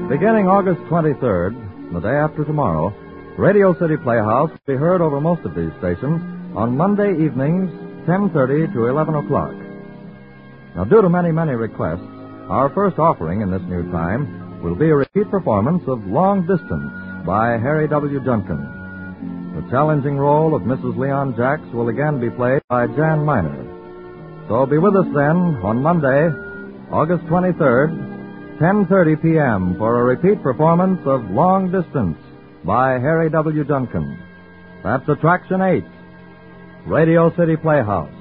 Beginning August 23rd, the day after tomorrow, Radio City Playhouse will be heard over most of these stations on Monday evenings, 10:30 to 11 o'clock. Now, due to many requests, our first offering in this new time will be a repeat performance of Long Distance by Harry W. Duncan. The challenging role of Mrs. Leon Jacks will again be played by Jan Miner. So be with us then on Monday, August 23rd, 10:30 p.m. for a repeat performance of Long Distance by Harry W. Duncan. That's Attraction 8, Radio City Playhouse.